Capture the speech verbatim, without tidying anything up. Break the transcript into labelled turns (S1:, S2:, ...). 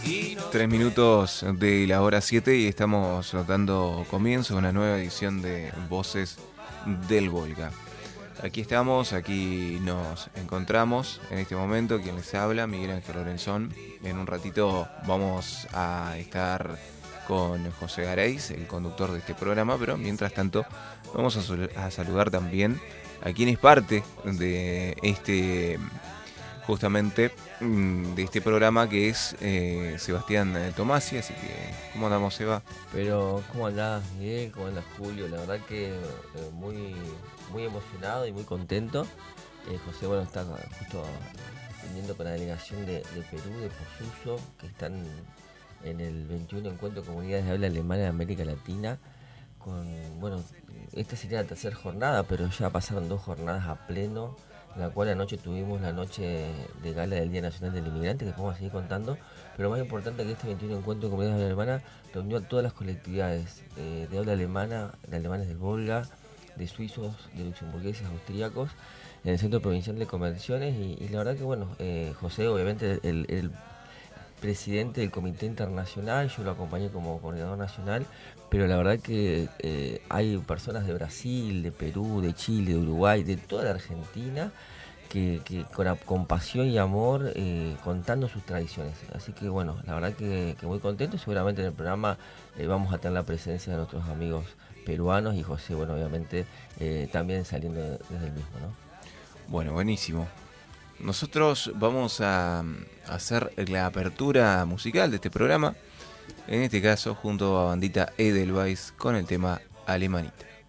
S1: Tres minutos de la hora siete y estamos dando comienzo a una nueva edición de Voces del Volga. Aquí estamos, aquí nos encontramos en este momento. Quien les habla, Miguel Ángel Lorenzón. En un ratito vamos a estar con José Gareis, el conductor de este programa, pero mientras tanto vamos a, sol- a saludar también a quien es parte de este, justamente, mm, de este programa, que es eh, Sebastián eh, Tomasi. Así que, ¿cómo andamos, Seba?
S2: Pero, ¿cómo andás, Miguel? ¿Cómo andás, Julio? La verdad que eh, muy, muy emocionado y muy contento. Eh, José, bueno, está justo viniendo con la delegación de, de Perú, de Posuso, que están en el veintiuno Encuentro de Comunidades de Habla Alemana de América Latina. Con, bueno, esta sería la tercera jornada, pero ya pasaron dos jornadas a pleno, en la cual anoche tuvimos la noche de gala del Día Nacional del Inmigrante, que podemos seguir contando. Pero lo más importante es que este veintiuno Encuentro de Comunidades de Habla Alemana reunió a todas las colectividades eh, de habla alemana, de alemanes del Volga, de suizos, de luxemburgueses, austríacos, en el Centro Provincial de Convenciones. Y, y la verdad que, bueno, eh, José, obviamente, el, el presidente del Comité Internacional, yo lo acompañé como coordinador nacional, pero la verdad que eh, hay personas de Brasil, de Perú, de Chile, de Uruguay, de toda la Argentina, que, que con, a- con pasión y amor eh, contando sus tradiciones. Así que bueno, la verdad que, que muy contento. Seguramente en el programa eh, vamos a tener la presencia de nuestros amigos peruanos y José, bueno, obviamente eh, también saliendo de- desde el mismo, ¿no?
S1: Bueno, buenísimo. Nosotros vamos a hacer la apertura musical de este programa, en este caso junto a Bandita Edelweiss con el tema Alemanita.